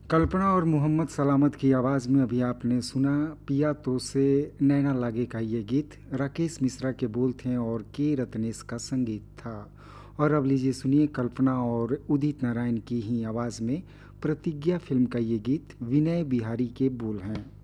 कल्पना और मोहम्मद सलामत की आवाज़ में अभी आपने सुना पिया तो से नैना लागे का ये गीत। राकेश मिश्रा के बोल थे और के रत्नेश का संगीत था। और अब लीजिए सुनिए कल्पना और उदित नारायण की ही आवाज़ में प्रतिज्ञा फिल्म का ये गीत। विनय बिहारी के बोल हैं।